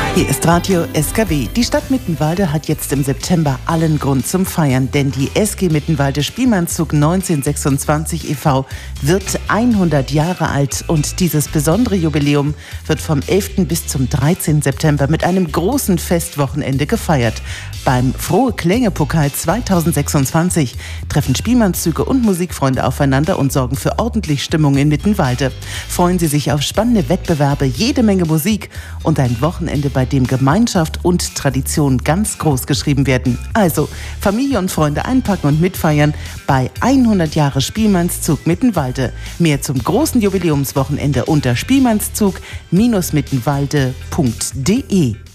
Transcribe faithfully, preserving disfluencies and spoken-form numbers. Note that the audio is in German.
Hier ist Radio S K W. Die Stadt Mittenwalde hat jetzt im September allen Grund zum Feiern, denn die S G Mittenwalde Spielmannszug neunzehnhundertsechsundzwanzig e V wird hundert Jahre alt und dieses besondere Jubiläum wird vom elften bis zum dreizehnten September mit einem großen Festwochenende gefeiert. Beim Frohe Klänge Pokal zweitausendsechsundzwanzig treffen Spielmannszüge und Musikfreunde aufeinander und sorgen für ordentlich Stimmung in Mittenwalde. Freuen Sie sich auf spannende Wettbewerbe, jede Menge Musik und ein Wochenende, bei dem Gemeinschaft und Tradition ganz groß geschrieben werden. Also Familie und Freunde einpacken und mitfeiern bei hundert Jahre Spielmannszug Mittenwalde. Mehr zum großen Jubiläumswochenende unter spielmannszug Mittenwalde punkt de.